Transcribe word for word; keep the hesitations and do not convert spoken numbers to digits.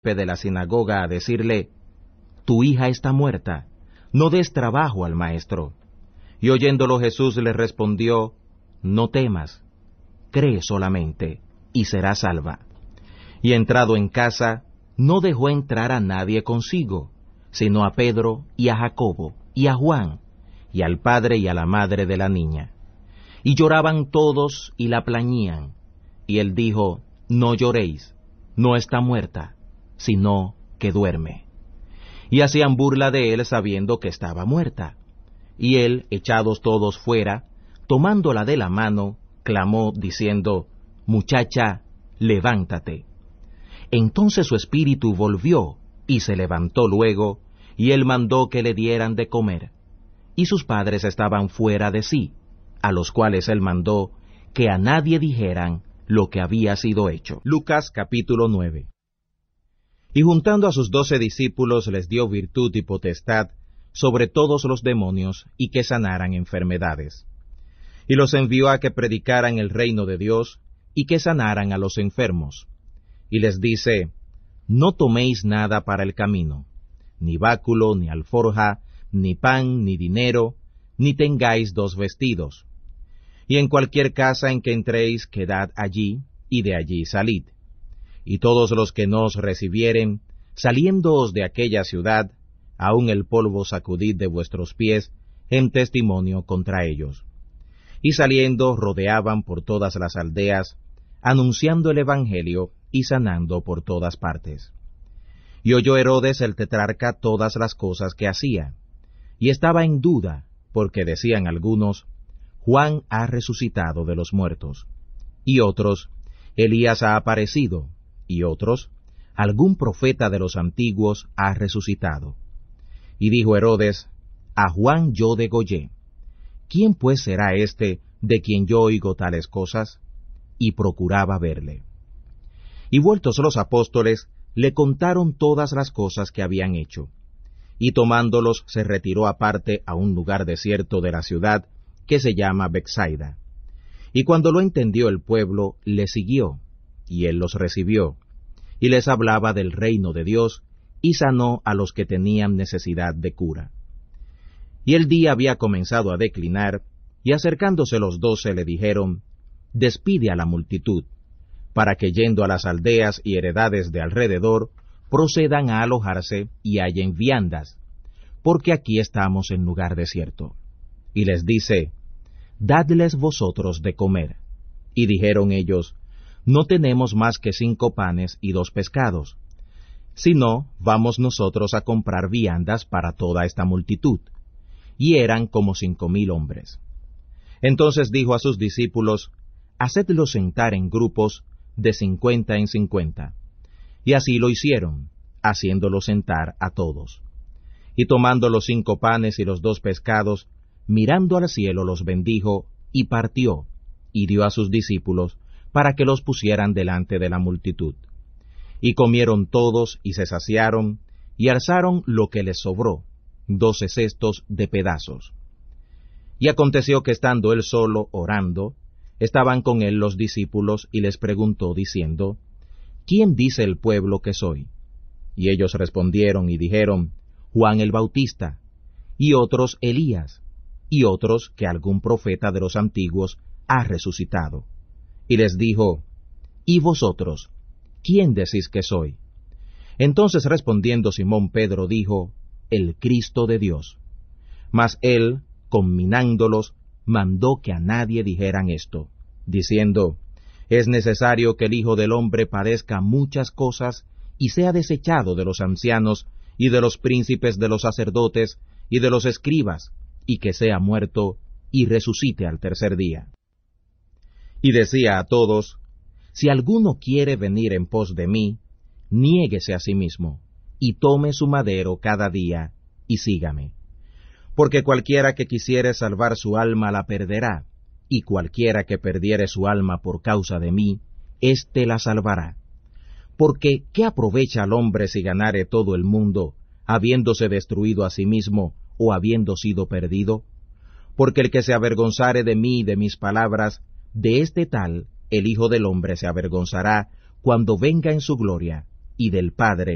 huésped de la sinagoga a decirle: Tu hija está muerta, no des trabajo al maestro. Y oyéndolo Jesús le respondió: No temas, cree solamente, y serás salva. Y entrado en casa, no dejó entrar a nadie consigo, sino a Pedro y a Jacobo y a Juan, y al padre y a la madre de la niña. Y lloraban todos y la plañían. Y él dijo: No lloréis, no está muerta, sino que duerme. Y hacían burla de él sabiendo que estaba muerta. Y él, echados todos fuera, tomándola de la mano, clamó diciendo: Muchacha, levántate. Entonces su espíritu volvió, y se levantó luego, y él mandó que le dieran de comer. Y sus padres estaban fuera de sí, a los cuales él mandó que a nadie dijeran lo que había sido hecho. Lucas capítulo nueve. Y juntando a sus doce discípulos les dio virtud y potestad sobre todos los demonios, y que sanaran enfermedades. Y los envió a que predicaran el reino de Dios, y que sanaran a los enfermos. Y les dice: No toméis nada para el camino, ni báculo, ni alforja, ni pan, ni dinero, ni tengáis dos vestidos. Y en cualquier casa en que entréis, quedad allí, y de allí salid. Y todos los que no os recibieren, saliéndoos de aquella ciudad, aun el polvo sacudid de vuestros pies, en testimonio contra ellos. Y saliendo rodeaban por todas las aldeas, anunciando el evangelio y sanando por todas partes. Y oyó Herodes el tetrarca todas las cosas que hacía, y estaba en duda, porque decían algunos: Juan ha resucitado de los muertos, y otros: Elías ha aparecido, y otros: algún profeta de los antiguos ha resucitado. Y dijo Herodes: A Juan yo degollé. ¿Quién pues será éste de quien yo oigo tales cosas? Y procuraba verle. Y vueltos los apóstoles, le contaron todas las cosas que habían hecho. Y tomándolos se retiró aparte a un lugar desierto de la ciudad, que se llama Betsaida. Y cuando lo entendió el pueblo, le siguió, y él los recibió, y les hablaba del reino de Dios, y sanó a los que tenían necesidad de cura. Y el día había comenzado a declinar, y acercándose los doce le dijeron: Despide a la multitud, para que yendo a las aldeas y heredades de alrededor, procedan a alojarse y hallen viandas, porque aquí estamos en lugar desierto. Y les dice: Dadles vosotros de comer. Y dijeron ellos: No tenemos más que cinco panes y dos pescados. Si no, vamos nosotros a comprar viandas para toda esta multitud. Y eran como cinco mil hombres. Entonces dijo a sus discípulos: Hacedlos sentar en grupos de cincuenta en cincuenta. Y así lo hicieron, haciéndolos sentar a todos. Y tomando los cinco panes y los dos pescados, mirando al cielo los bendijo, y partió, y dio a sus discípulos, para que los pusieran delante de la multitud. Y comieron todos, y se saciaron, y alzaron lo que les sobró, doce cestos de pedazos. Y aconteció que estando él solo orando, estaban con él los discípulos, y les preguntó diciendo: ¿Quién dice el pueblo que soy? Y ellos respondieron y dijeron: Juan el Bautista, y otros Elías, y otros que algún profeta de los antiguos ha resucitado. Y les dijo: ¿Y vosotros, quién decís que soy? Entonces respondiendo Simón Pedro dijo: El Cristo de Dios. Mas él, conminándolos, mandó que a nadie dijeran esto, diciendo: Es necesario que el Hijo del Hombre padezca muchas cosas, y sea desechado de los ancianos, y de los príncipes de los sacerdotes, y de los escribas, y que sea muerto, y resucite al tercer día. Y decía a todos: Si alguno quiere venir en pos de mí, niéguese a sí mismo, y tome su madero cada día, y sígame. Porque cualquiera que quisiere salvar su alma la perderá, y cualquiera que perdiere su alma por causa de mí, éste la salvará. Porque ¿qué aprovecha al hombre si ganare todo el mundo, habiéndose destruido a sí mismo, o habiendo sido perdido? Porque el que se avergonzare de mí y de mis palabras, de este tal el Hijo del Hombre se avergonzará, cuando venga en su gloria, y del Padre,